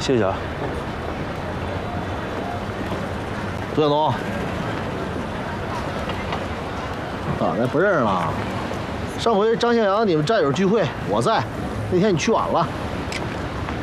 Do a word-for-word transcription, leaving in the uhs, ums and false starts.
谢谢啊。 杜小东，咋的不认识了？上回张向阳你们战友聚会我在，那天你去晚了。